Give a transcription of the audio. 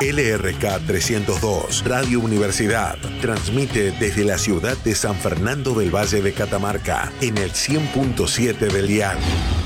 LRK 302, Radio Universidad, transmite desde la ciudad de San Fernando del Valle de Catamarca, en el 100.7 del dial.